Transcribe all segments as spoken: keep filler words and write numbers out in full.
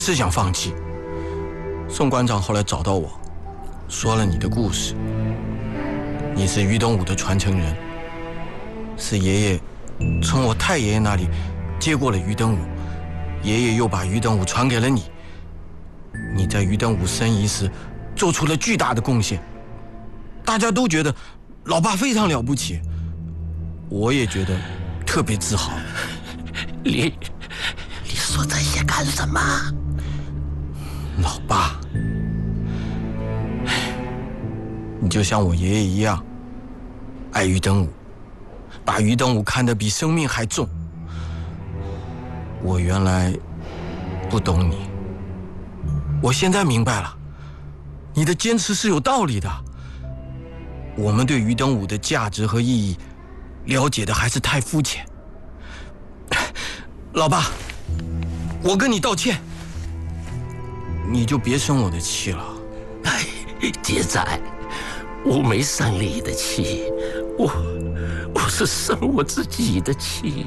是想放弃。宋馆长后来找到我，说了你的故事。你是于登武的传承人，是爷爷从我太爷爷那里接过了于登武，爷爷又把于登武传给了你。你在于登武申遗时做出了巨大的贡献，大家都觉得老爸非常了不起，我也觉得特别自豪。 你你说这些干什么？ 老爸，你就像我爷爷一样爱于登武，把于登武看得比生命还重。我原来不懂你，我现在明白了，你的坚持是有道理的。我们对于登武的价值和意义了解的还是太肤浅。老爸，我跟你道歉，你就别生我的气了。 哎，杰仔，我没生你的气，我我是生我自己的气。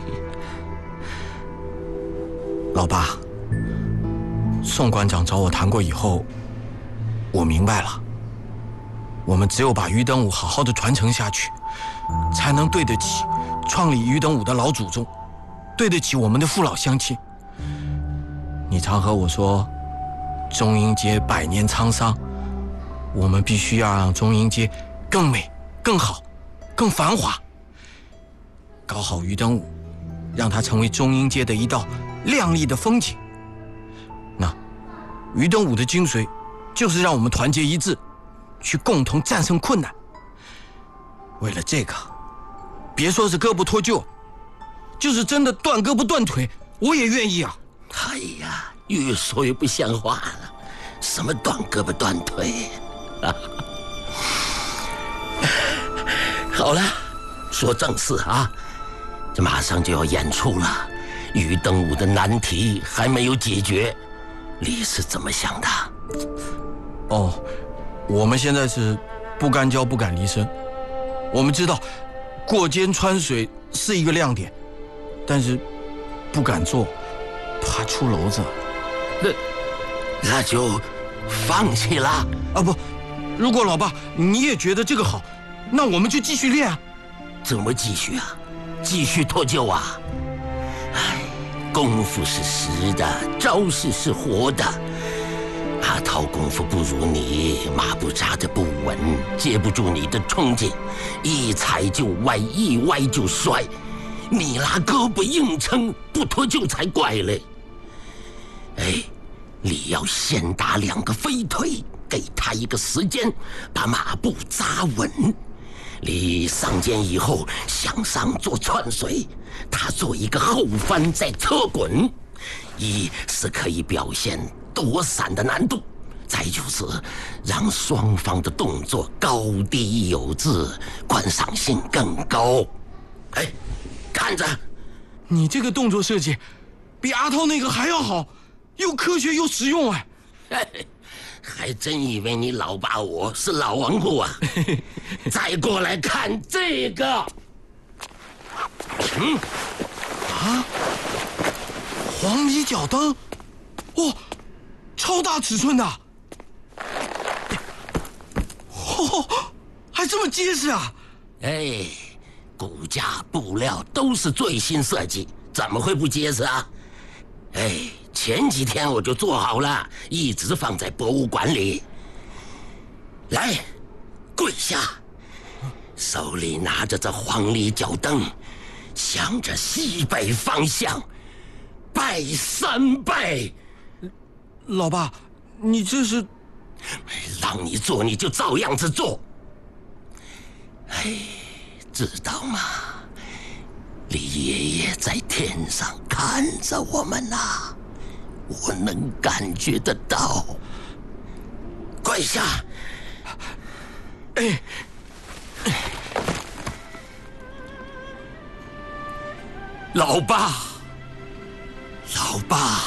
老爸，宋馆长找我谈过以后，我明白了，我们只有把于登武好好的传承下去，才能对得起创立于登武的老祖宗，对得起我们的父老乡亲。你常和我说，中英街百年沧桑，我们必须要让中英街更美、更好、更繁华，搞好于登武，让它成为中英街的一道亮丽的风景。那于登武的精髓就是让我们团结一致，去共同战胜困难。为了这个，别说是胳膊脱臼，就是真的断胳膊断腿，我也愿意啊。 哎呀，越说越不像话了，什么断胳膊断腿啊？好了，说正事啊，这马上就要演出了，于登武的难题还没有解决，你是怎么想的？ 哦，我们现在是不干教不敢离身。我们知道过肩穿水是一个亮点，但是不敢做，怕出篓子。 那那就放弃了啊！不，如果老爸你也觉得这个好，那我们就继续练啊。 怎么继续啊？继续脱臼啊？哎，功夫是实的，招式是活的。阿涛功夫不如你，马步扎得不稳，接不住你的冲劲，一踩就歪，一歪就摔。你拿胳膊硬撑，不脱臼才怪嘞！哎，你要先打两个飞腿，给他一个时间，把马步扎稳。你上肩以后向上做串水，他做一个后翻再侧滚，一是可以表现躲闪的难度，再就是让双方的动作高低有致，观赏性更高。哎，看着， 你这个动作设计比阿涛那个还要好，又科学又实用哎。 还真以为你老爸我是老王户啊？再过来看这个， 嗯，啊，黄泥脚蹬，哇、哦，超大尺寸的，哦，还这么结实啊！ 哎，骨架布料都是最新设计，怎么会不结实啊？哎，前几天我就做好了，一直放在博物馆里。来，跪下，手里拿着这黄泥脚蹬，向着西北方向拜三拜。 老爸，你这是…… 让你做你就照样子做。哎，知道吗？你爷爷在天上看着我们呐、啊，我能感觉得到。跪下！ 哎， 老爸，老爸，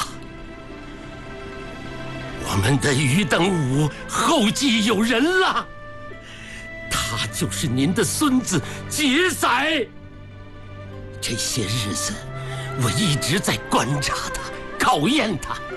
我们的于登武后继有人了，他就是您的孙子杰仔。这些日子，我一直在观察他，考验他。